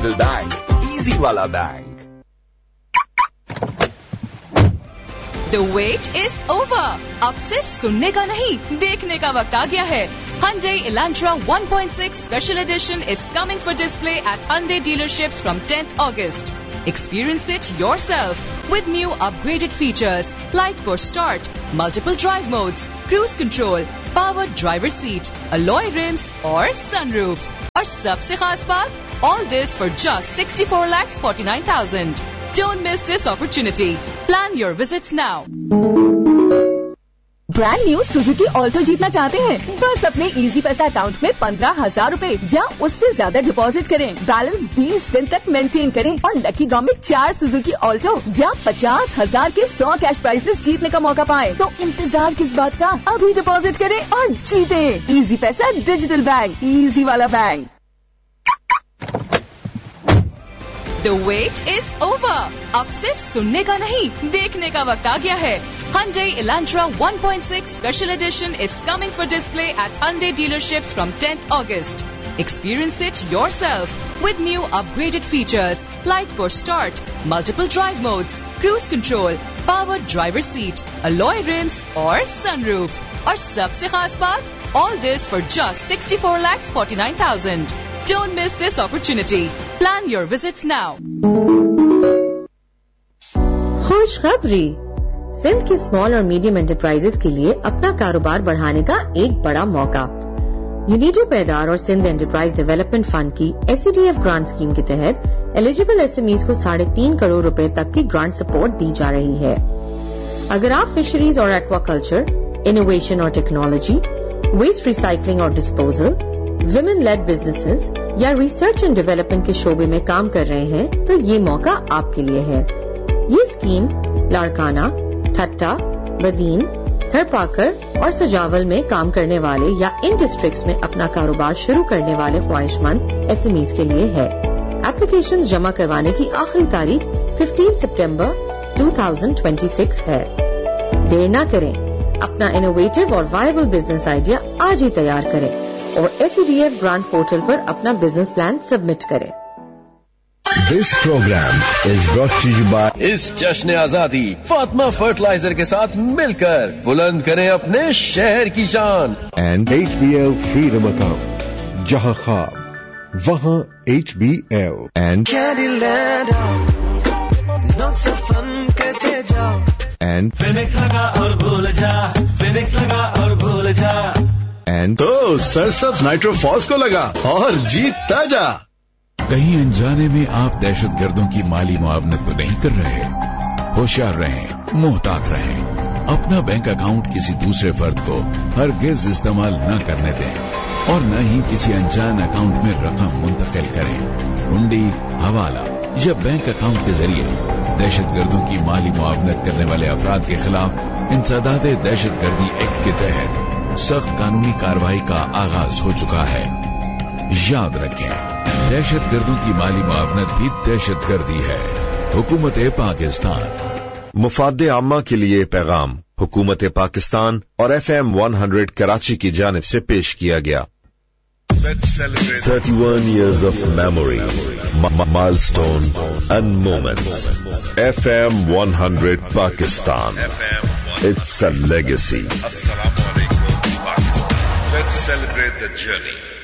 Digital bank, easy वाला bank. The wait is over. अब सिर्फ सुनने का नहीं, देखने का वक्त आ गया है। Hyundai Elantra 1.6 Special Edition is coming for display at Hyundai dealerships from 10th August. Experience it yourself with new upgraded features like push start, multiple drive modes, cruise control, powered driver seat, alloy rims और sunroof. और सबसे खास बात, all this for just 64,49,000. Don't miss this opportunity. Plan your visits now. Brand new Suzuki Alto जीतना चाहते हैं? बस अपने इजी पैसा अकाउंट में 15,000 रूपए या उससे ज्यादा डिपॉजिट करें, बैलेंस 20 दिन तक मेंटेन करें और लकी ड्रॉ में 4 सुजुकी ऑल्टो या 50,000 के 100 कैश प्राइजेस जीतने का मौका पाएं। तो इंतजार किस बात का, अभी डिपॉजिट करें और जीते। इजी पैसा डिजिटल बैंक, इजी वाला bank. The wait is over. अब सिर्फ सुनने का नहीं, देखने का वक्त आ गया है। Hyundai Elantra 1.6 Special Edition is coming for display at Hyundai dealerships from 10th August. Experience it yourself with new upgraded features like push start, multiple drive modes, cruise control, powered driver seat, alloy rims और sunroof. और सबसे खास बात, all this for just 64,49,000. Don't miss this opportunity. Plan your visits now. खुशखबरी, सिंध की small और medium enterprises के लिए अपना कारोबार बढ़ाने का एक बड़ा मौका। यूनिटो पैदार और सिंध एंटरप्राइज डेवलपमेंट फंड की SCDF ग्रांट स्कीम के तहत एलिजिबल SMEs को 3.5 करोड़ रुपए तक की ग्रांट सपोर्ट दी जा रही है। अगर आप फिशरीज और एक्वाकल्चर, इनोवेशन और टेक्नोलॉजी, वेस्ट रिसाइकलिंग और डिस्पोजल, विमेन लेड बिजनेसेस या रिसर्च एंड डेवलपमेंट के शोबे में काम कर रहे हैं तो ये मौका आपके लिए है। ये स्कीम लाड़काना, ठट्टा, बदीन, थरपाकर और सजावल में काम करने वाले या इन डिस्ट्रिक्ट्स में अपना कारोबार शुरू करने वाले ख्वाहिशमंद SMEs के लिए है। एप्लीकेशंस जमा करवाने की आखिरी तारीख 15 सितंबर 2026 है। देर ना करें, अपना इनोवेटिव और वायबल बिजनेस आइडिया आज ही तैयार करें और SCDF ग्रांट पोर्टल पर अपना बिजनेस प्लान सबमिट करें। This program is brought to you by इस जश्न आजादी फातिमा फर्टिलाइजर के साथ मिलकर बुलंद करें अपने शहर की शान and HBL Freedom Account, जहां ख्वाब वहां HBL and and फिनिक्स लगा और भूल जा, फिनिक्स लगा और भूल जा and तो सरसब्ज नाइट्रो फॉल्स को लगा और जीतता जा। कहीं अनजाने में आप दहशतगर्दों की माली मुआवनत तो नहीं कर रहे? होशियार रहें, मोहतात रहें। अपना बैंक अकाउंट किसी दूसरे फर्द को हरगिज इस्तेमाल न करने दें और न ही किसी अनजान अकाउंट में रकम मुंतकिल करें। हुंडी, हवाला या बैंक अकाउंट के जरिए दहशतगर्दों की माली मुआवनत करने वाले अफराद के खिलाफ इंसदाद दहशतगर्दी एक्ट के तहत सख्त कानूनी कार्रवाई का आगाज हो चुका है। याद रखें, दहशतगर्दों की माली मुआवनत भी दहशतगर्दी है। हुकूमत पाकिस्तान। मुफादे आम्मा के लिए पैगाम हुकूमत पाकिस्तान और FM 100 कराची की जानिब से पेश किया गया। 31 years of memories, milestone and moments. FM 100 Pakistan. It's a legacy. Assalamu alaikum, Pakistan. Let's celebrate the journey.